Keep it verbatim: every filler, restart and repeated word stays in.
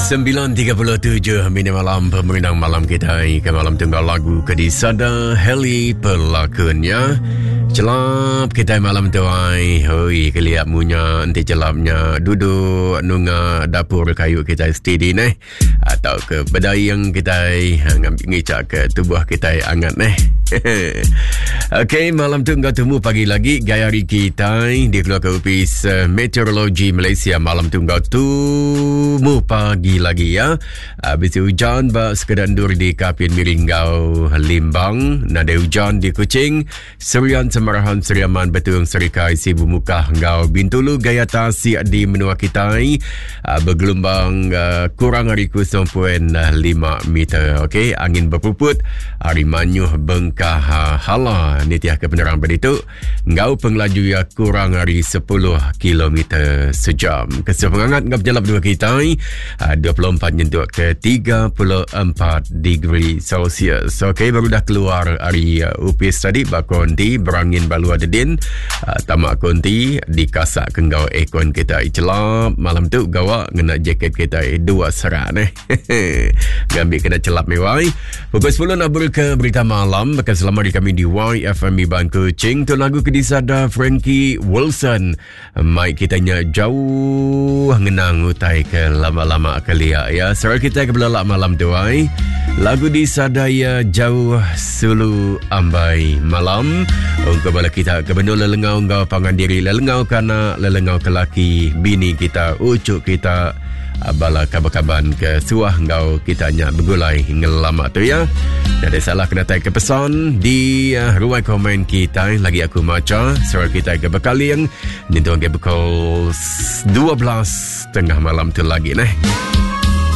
sembilan tiga puluh tujuh Mini Malam Pemenang Malam kita ke malam tunggal lagu Kedisada Heli pelakonnya. Celap kita malam tu ai. Hoi keliap munya nanti celapnya duduk nunga dapur kayu kita steady neh atau ke bedai yang kita ngambil ngicak ke tubuh kita angat neh. Okey, malam tu engkau temu pagi lagi gaya hari kita di keluar ke Office uh, Meteorologi Malaysia. Malam tu engkau temu pagi lagi ya. Habis hujan bak sekedandur di Kapin Miringgau Limbang, nada hujan di Kuching, Serian Semarahan Seriaman Betung Serikai Sibu Mukah Ngau Bintulu gaya tasik di menua kita uh, bergelombang uh, kurang dari kosong perpuluhan lima meter. Okey, angin berpuput hari manyuh bengkah uh, hala nitiah kebenaran beritu ngau penglaju ya kurang dari sepuluh kilometer sejam. Kesel pengangat ngap jalap dua kita uh, dua puluh empat nyentuk ke tiga puluh empat degree Celsius. Okey, baru dah keluar hari uh, upis tadi bakonti berangin balu adedin uh, tamak konti dikasak kenggau ekon kita celap malam tu gawa ngena jaket kita dua serat eh. Gambil kena celap mewah. Pukul sepuluh nak ke berita malam bakal selama di kami di Y F M Iban Kuching tu lagu Kedisada Frankie Wilson. Mai kitanya jauh ngenang utai ke lama-lama kelia ya. Serah kita ke belalak malam tu ai. Lagu di sadaya jauh sulu ambai malam. Ungkap bala kita ke benul lelengau ngau pangan diri lelengau kana lelengau kelaki bini kita ucuk kita bala kabar-kaban ke suah ngau kitanya bergulai ngelama tu ya. Tak ada salah kena tag ke pesan di uh, ruang komen kita lagi aku maca suara kita ke bekal yang nyentuh ke bekal dua belas tengah malam tu lagi nah.